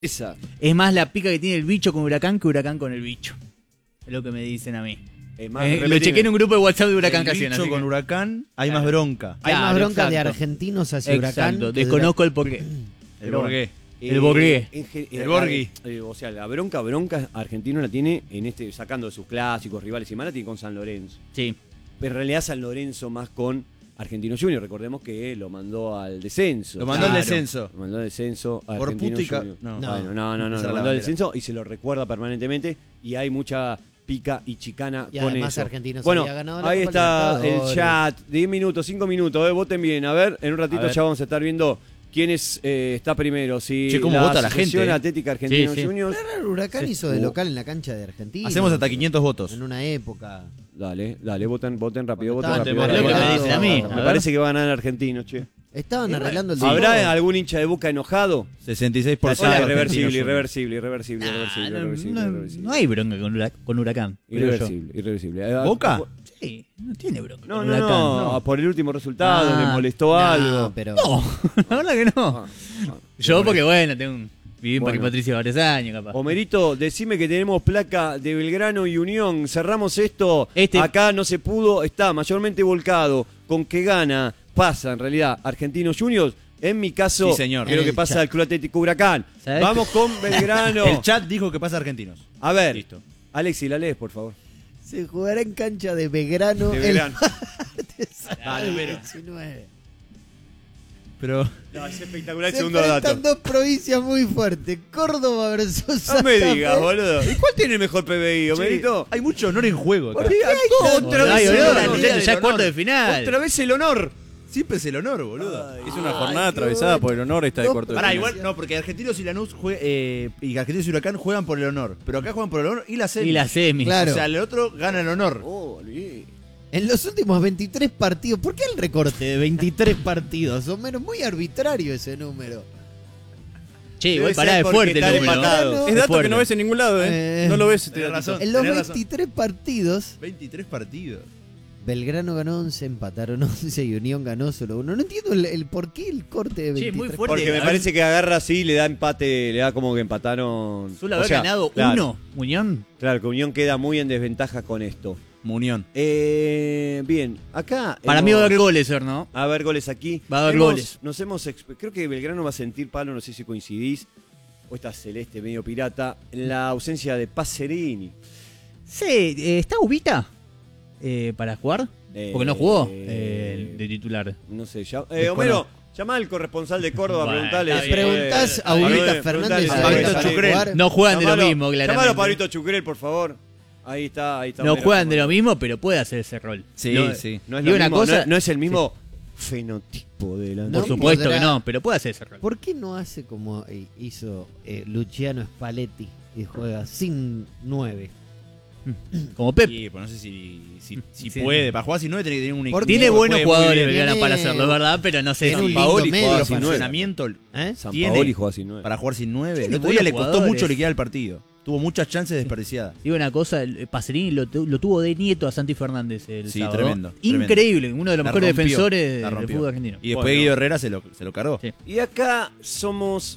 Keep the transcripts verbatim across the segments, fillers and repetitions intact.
Esa. Es más la pica que tiene el bicho con Huracán que Huracán con el bicho. Es lo que me dicen a mí. Es más, Eh, lo chequé en un grupo de WhatsApp de Huracán El Casiano. bicho así con que- Huracán hay Claro. más bronca. Hay Claro, más bronca de exacto. argentinos hacia Huracán. Exacto, que de desconozco el porqué. El Pero Borgé. El Borgé. en ge- El eh, Borghi. eh, o sea, la bronca, bronca argentino la tiene en este, sacando de sus clásicos, rivales y mala, tiene con San Lorenzo. Sí. Pero en realidad San Lorenzo más con Argentino Junior. Recordemos que lo mandó al descenso. Lo mandó al Claro. descenso. Lo mandó al descenso a Por Argentino puto y ca- Junior. no. Bueno, no, no, no, Esa lo era la mandó al bandera. descenso y se lo recuerda permanentemente y hay mucha pica y chicana Y con además eso. Argentinos Bueno, había ganado la ahí Copa está el Libertadores. chat, diez minutos, cinco minutos, eh, voten bien. A ver, en un ratito A ver. ya vamos a estar viendo quién es, eh, está primero. Si Che, cómo vota la Asociación gente, eh. Atlética Argentino Sí, sí. Juniors. El Huracán Sí. hizo de Uh. local en la cancha de Argentina. Hacemos hasta quinientos votos. En una época. Dale, dale, voten, voten rápido, Cuando voten estaban rápido. lo que Voten me rápido. dicen a mí. A Me ver. parece que va a ganar el argentino, che. Estaban arreglando el ¿Habrá dinero. algún hincha de Boca enojado? sesenta y seis por Hola, ciento. irreversible, Argentinos irreversible, irreversible, Nah, irreversible, no, irreversible, no- irreversible. no hay bronca con, Hura- con Huracán. creo yo. Irreversible, irreversible. Eh, ¿Boca? Sí, no tiene bronca. No, con no, Huracán, no, por el último resultado, Ah, le molestó No, algo. pero No, la verdad que no. Ah, ah. Yo porque, bueno, tengo un, viví en Bueno. Parque Patricio varios años, capaz. Homerito, decime que tenemos placa de Belgrano y Unión. Cerramos esto. Este- Acá no se pudo, está mayormente volcado con que gana, pasa en realidad Argentinos Juniors. En mi caso, Sí, señor. creo En que el pasa chat. el Club Atlético Huracán. ¿Sabés? Vamos con Belgrano. El chat dijo que pasa Argentinos. A ver, Listo. Alexi, la lees, por favor. se jugará en cancha de Belgrano De el Belgrano. martes Dale, al pero- diecinueve. Pero No, es espectacular el Se segundo enfrentan dato. dos provincias muy fuertes. Córdoba versus No Santa me Fe. digas, boludo. ¿Y cuál tiene el mejor P B I, Homerito? hay mucho honor en juego. acá. ¿Por qué hay otra Ay, vez boludo, el la honor? liga del ya es honor. cuarto de final. Otra vez el honor. Siempre es el honor, boludo. Es una Ay, jornada qué atravesada bueno. por el honor esta de Dos cuarto de Pará, final. igual, no, porque Argentinos y Lanús jue- eh, y Argentinos y Huracán juegan por el honor. Pero acá juegan por el honor y la semi. Y la semi. Claro. O sea, el otro gana el honor. Oh, olvidé. En los últimos veintitrés partidos, ¿por qué el recorte de veintitrés partidos? Son menos muy arbitrario ese número. Che, Debe igual ser pará de porque fuerte el están número. empatados. Es dato fuerte. que no ves en ningún lado, ¿eh? Eh, no lo ves. este tenés datito. razón. En los Tenés razón. veintitrés partidos, veintitrés partidos. Belgrano ganó once, empataron once y Unión ganó solo uno. No entiendo el, el por qué el corte de Che, veintitrés. muy fuerte. Porque me A parece que agarra así, le da empate, le da como que empataron. Solo O haber sea, ganado claro, uno, Unión. Claro, que Unión queda muy en desventaja con esto. Munión. Eh, bien, acá. Para hemos- mí va a haber goles, ¿no? Va a haber goles aquí. Va a haber Hemos- goles. Nos hemos, exp- creo que Belgrano va a sentir palo, no sé si coincidís. O esta celeste medio pirata. En la ausencia de Pacerini. Sí, eh, ¿está Ubita eh, para jugar? Eh, Porque no jugó eh, eh, de titular. No sé, ya, eh, Homero, llamá al corresponsal de Córdoba, Bueno, preguntale. está si bien. puede- Preguntás a Pablo- Ubita preguntale Fernández si a a puede Pablito salir. Chucrel. jugar. No juegan de lo Llamalo- mismo, claramente. Llamalo a Pablito Chucrel, por favor. Ahí está, ahí está. No Homero. juegan de lo mismo, pero puede hacer ese rol. Sí, No- sí. No es, Digo lo una mismo, cosa- no, no es el mismo fenotipo de la No Por supuesto podrá- que no, pero puede hacer ese rol. ¿Por qué no hace como eh, hizo eh, Luciano Spalletti y juega sin nueve? Como Pep. Sí, pero no sé si, si, si Sí. puede. Para jugar sin nueve tiene que tener un equipo. Porque Tiene que buenos juegue muy jugadores bien. Belgrano Tiene- para hacerlo, ¿verdad? Pero no sé Tiene un si. lindo Paoli medio. juega Pero sin nueve. funcionamiento ¿Eh? San tiene Paoli juega sin nueve. para jugar sin nueve. Tiene El otro día buenos le costó jugadores. mucho liquidar el partido. Tuvo muchas chances desperdiciadas. Digo una cosa, el Pacerini lo, tu- lo tuvo de nieto a Santi Fernández el Sí, sábado. tremendo, Increíble, uno de los La mejores rompió, defensores la del rompió. fútbol argentino. Y después Bueno. Guido Herrera se lo, se lo cargó. Sí. Y acá somos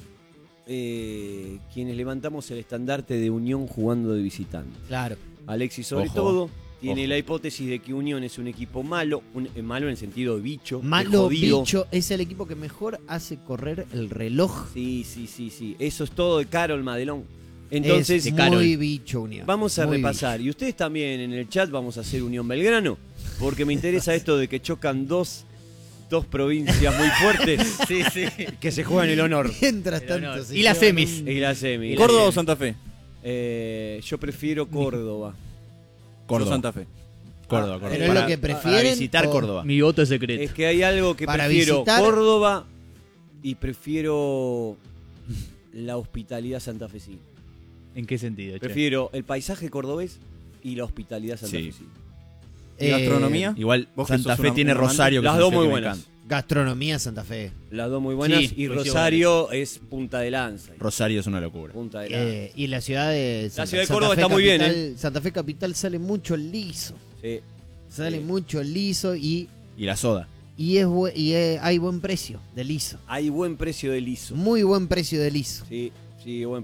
eh, quienes levantamos el estandarte de Unión jugando de visitante. Claro. Alexis, sobre Ojo, todo, tiene ojo. la hipótesis de que Unión es un equipo malo, un, eh, malo en el sentido de bicho, de Malo jodido. bicho es el equipo que mejor hace correr el reloj. Sí, sí, sí, sí. Eso es todo de Carol Madelón. Entonces, es Carol. muy bicho Unión. vamos a Muy repasar. Y ustedes también en el chat vamos a hacer Unión Belgrano, porque me interesa esto de que chocan dos, dos provincias muy fuertes Sí, sí. que se juegan el honor. bicho. Mientras El tanto. honor. se Y las llevan semis. un- Y la semi. y la ¿Córdoba o semi. Santa Fe? Eh, yo prefiero Córdoba. Yo Córdoba. Santa Fe. Córdoba, Córdoba. Pero es Para- lo que Para prefieren. visitar o- Córdoba. Mi voto es secreto. Es que hay algo que Para prefiero visitar- Córdoba y prefiero la hospitalidad santafesina. ¿En qué sentido, che? Prefiero el paisaje cordobés y la hospitalidad santafesina. ¿Y Eh, gastronomía? Igual Vos que Santa sos Fe una- tiene una amante. Rosario. que Las es un dos sitio muy que me buenas. encanta. Gastronomía Santa Fe. Las dos muy buenas Sí, y coincido Rosario es punta de lanza. Rosario es una locura. Punta de lanza. Eh, y la ciudad de Santa, ciudad de Santa Córdoba Fe está muy bien, Capital- Santa Fe Capital sale mucho liso. Sí. Sale Sí. mucho liso y, Y la soda. y, es, bu- y es- hay buen precio de liso. Hay buen precio de liso. Muy buen precio de liso. Sí, Sí, buen